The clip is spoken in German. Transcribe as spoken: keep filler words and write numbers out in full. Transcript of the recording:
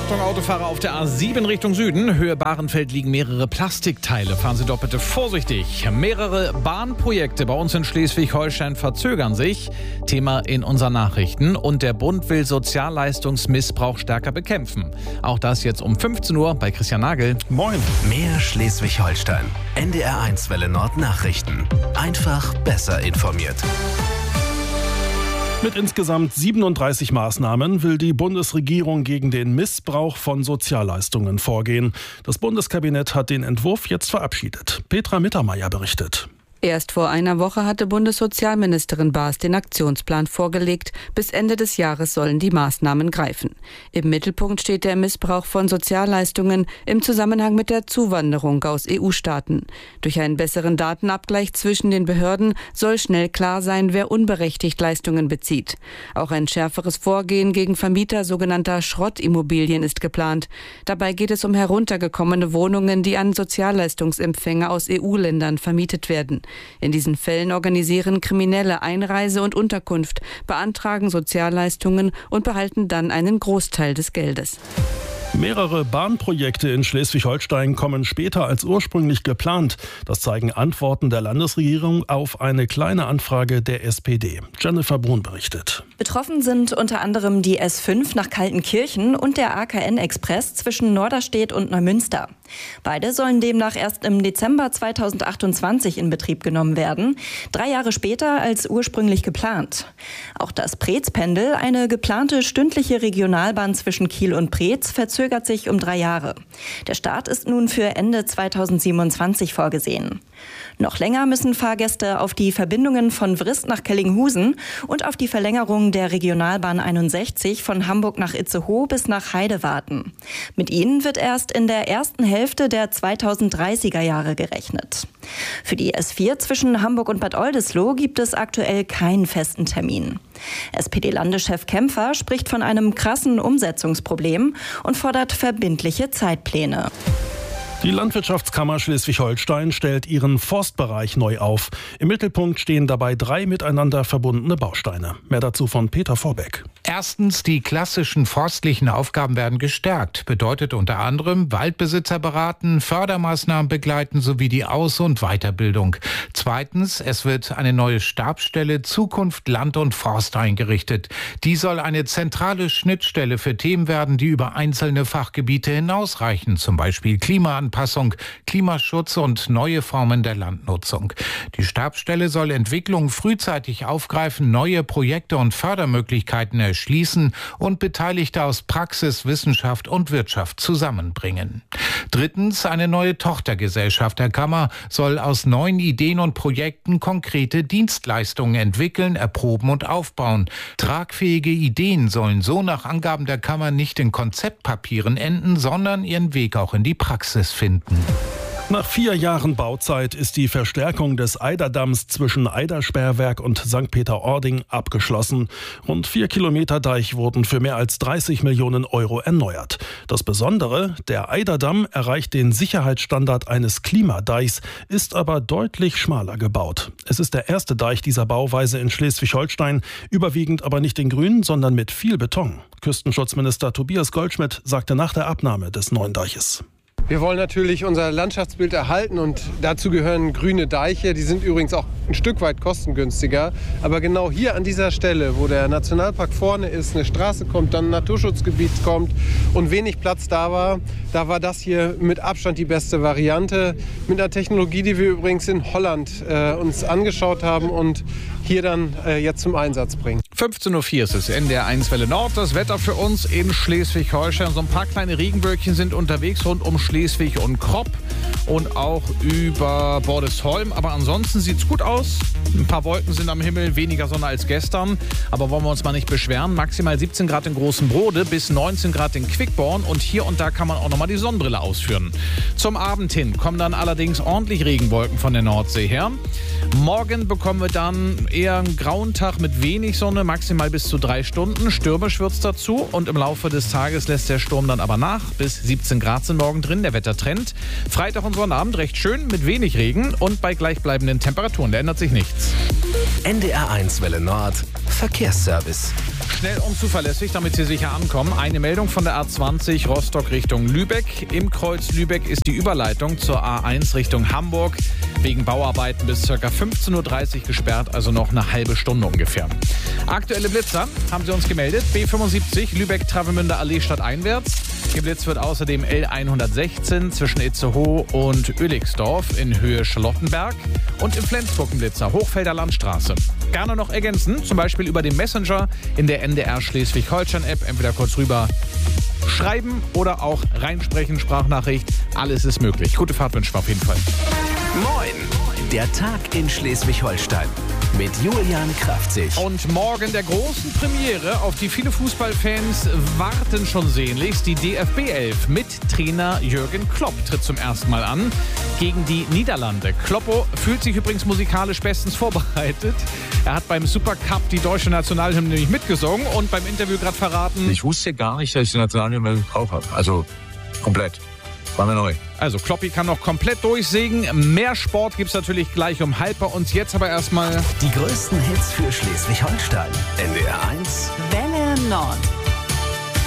Achtung, Autofahrer auf der A sieben Richtung Süden. Höhe Bahrenfeld liegen mehrere Plastikteile. Fahren Sie doch bitte vorsichtig. Mehrere Bahnprojekte bei uns in Schleswig-Holstein verzögern sich. Thema in unseren Nachrichten. Und der Bund will Sozialleistungsmissbrauch stärker bekämpfen. Auch das jetzt um fünfzehn Uhr bei Christian Nagel. Moin. Mehr Schleswig-Holstein. N D R eins Welle Nord Nachrichten. Einfach besser informiert. Mit insgesamt siebenunddreißig Maßnahmen will die Bundesregierung gegen den Missbrauch von Sozialleistungen vorgehen. Das Bundeskabinett hat den Entwurf jetzt verabschiedet. Petra Mittermeier berichtet. Erst vor einer Woche hatte Bundessozialministerin Baas den Aktionsplan vorgelegt. Bis Ende des Jahres sollen die Maßnahmen greifen. Im Mittelpunkt steht der Missbrauch von Sozialleistungen im Zusammenhang mit der Zuwanderung aus E U-Staaten. Durch einen besseren Datenabgleich zwischen den Behörden soll schnell klar sein, wer unberechtigt Leistungen bezieht. Auch ein schärferes Vorgehen gegen Vermieter sogenannter Schrottimmobilien ist geplant. Dabei geht es um heruntergekommene Wohnungen, die an Sozialleistungsempfänger aus E U-Ländern vermietet werden. In diesen Fällen organisieren Kriminelle Einreise und Unterkunft, beantragen Sozialleistungen und behalten dann einen Großteil des Geldes. Mehrere Bahnprojekte in Schleswig-Holstein kommen später als ursprünglich geplant. Das zeigen Antworten der Landesregierung auf eine kleine Anfrage der S P D. Jennifer Brun berichtet. Betroffen sind unter anderem die S fünf nach Kaltenkirchen und der A K N-Express zwischen Norderstedt und Neumünster. Beide sollen demnach erst im Dezember zweitausendachtundzwanzig in Betrieb genommen werden, drei Jahre später als ursprünglich geplant. Auch das Preetz-Pendel, eine geplante stündliche Regionalbahn zwischen Kiel und Preetz, verzögert sich um drei Jahre. Der Start ist nun für Ende zweitausendsiebenundzwanzig vorgesehen. Noch länger müssen Fahrgäste auf die Verbindungen von Vrist nach Kellinghusen und auf die Verlängerung der Regionalbahn einundsechzig von Hamburg nach Itzehoe bis nach Heide warten. Mit ihnen wird erst in der ersten Hälfte der zweitausenddreißiger Jahre gerechnet. Für die S vier zwischen Hamburg und Bad Oldesloe gibt es aktuell keinen festen Termin. S P D-Landeschef Kämpfer spricht von einem krassen Umsetzungsproblem und fordert verbindliche Zeitpläne. Die Landwirtschaftskammer Schleswig-Holstein stellt ihren Forstbereich neu auf. Im Mittelpunkt stehen dabei drei miteinander verbundene Bausteine. Mehr dazu von Peter Vorbeck. Erstens, die klassischen forstlichen Aufgaben werden gestärkt. Bedeutet unter anderem Waldbesitzer beraten, Fördermaßnahmen begleiten sowie die Aus- und Weiterbildung. Zweitens, es wird eine neue Stabsstelle Zukunft Land und Forst eingerichtet. Die soll eine zentrale Schnittstelle für Themen werden, die über einzelne Fachgebiete hinausreichen, zum Beispiel Klimaanpassung, Anpassung, Klimaschutz und neue Formen der Landnutzung. Die Stabsstelle soll Entwicklungen frühzeitig aufgreifen, neue Projekte und Fördermöglichkeiten erschließen und Beteiligte aus Praxis, Wissenschaft und Wirtschaft zusammenbringen. Drittens, eine neue Tochtergesellschaft der Kammer soll aus neuen Ideen und Projekten konkrete Dienstleistungen entwickeln, erproben und aufbauen. Tragfähige Ideen sollen so nach Angaben der Kammer nicht in Konzeptpapieren enden, sondern ihren Weg auch in die Praxis finden. Nach vier Jahren Bauzeit ist die Verstärkung des Eiderdamms zwischen Eidersperrwerk und Sankt Peter-Ording abgeschlossen. Rund vier Kilometer Deich wurden für mehr als dreißig Millionen Euro erneuert. Das Besondere, der Eiderdamm erreicht den Sicherheitsstandard eines Klimadeichs, ist aber deutlich schmaler gebaut. Es ist der erste Deich dieser Bauweise in Schleswig-Holstein, überwiegend aber nicht in Grün, sondern mit viel Beton. Küstenschutzminister Tobias Goldschmidt sagte nach der Abnahme des neuen Deiches: Wir wollen natürlich unser Landschaftsbild erhalten und dazu gehören grüne Deiche. Die sind übrigens auch ein Stück weit kostengünstiger. Aber genau hier an dieser Stelle, wo der Nationalpark vorne ist, eine Straße kommt, dann ein Naturschutzgebiet kommt und wenig Platz da war, da war das hier mit Abstand die beste Variante. Mit einer Technologie, die wir übrigens in Holland äh, uns angeschaut haben und hier dann äh, jetzt zum Einsatz bringen. fünfzehn Uhr vier ist es, N D R eins Welle Nord. Das Wetter für uns in Schleswig-Holstein. So ein paar kleine Regenwölkchen sind unterwegs rund um Schleswig und Kropp und auch über Bordesholm. Aber ansonsten sieht's gut aus. Ein paar Wolken sind am Himmel, weniger Sonne als gestern. Aber wollen wir uns mal nicht beschweren. Maximal siebzehn Grad in Großen Brode bis neunzehn Grad in Quickborn. Und hier und da kann man auch nochmal die Sonnenbrille ausführen. Zum Abend hin kommen dann allerdings ordentlich Regenwolken von der Nordsee her. Morgen bekommen wir dann eher einen grauen Tag mit wenig Sonne, maximal bis zu drei Stunden. Stürmisch wird's dazu und im Laufe des Tages lässt der Sturm dann aber nach. Bis siebzehn Grad sind morgen drin, der Wettertrend. Freitag und Sonnabend recht schön mit wenig Regen und bei gleichbleibenden Temperaturen. Da ändert sich nichts. N D R eins Welle Nord Verkehrsservice. Schnell und zuverlässig, damit Sie sicher ankommen. Eine Meldung von der A zwanzig Rostock Richtung Lübeck. Im Kreuz Lübeck ist die Überleitung zur A eins Richtung Hamburg wegen Bauarbeiten bis ca. fünfzehn Uhr dreißig gesperrt, also noch eine halbe Stunde ungefähr. Aktuelle Blitzer haben Sie uns gemeldet. B fünfundsiebzig Lübeck-Travemünder Allee stadteinwärts. Geblitzt wird außerdem L hundertsechzehn zwischen Itzehoe und Oelixdorf in Höhe Charlottenberg und im Flensburg ein Blitzer, Hochfelder Landstraße. Gerne noch ergänzen, zum Beispiel über den Messenger in der N D R Schleswig-Holstein-App, entweder kurz rüber schreiben oder auch reinsprechen, Sprachnachricht. Alles ist möglich. Gute Fahrt wünschen wir auf jeden Fall. Moin, der Tag in Schleswig-Holstein mit Julian Kraftzig. Und morgen der großen Premiere, auf die viele Fußballfans warten schon sehnlichst. Die D F B elf mit Trainer Jürgen Klopp tritt zum ersten Mal an gegen die Niederlande. Kloppo fühlt sich übrigens musikalisch bestens vorbereitet. Er hat beim Supercup die deutsche Nationalhymne nämlich mitgesungen und beim Interview gerade verraten: Ich wusste gar nicht, dass ich die Nationalhymne drauf habe. Also komplett. War mir neu. Also Kloppi kann noch komplett durchsägen. Mehr Sport gibt's natürlich gleich um halb bei uns. Jetzt aber erstmal die größten Hits für Schleswig-Holstein. N D R eins Welle Nord.